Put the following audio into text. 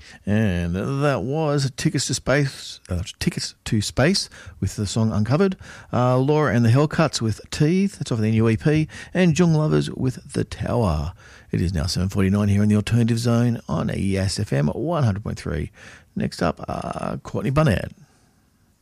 And that was Tickets to Space with the song Uncovered. Laura and the Hellcuts with Teeth, that's off the new EP. And Jung Lovers with The Tower. It is now 7:49 here in the Alternative Zone on ES FM 100.3. Next up, Courtney Barnett.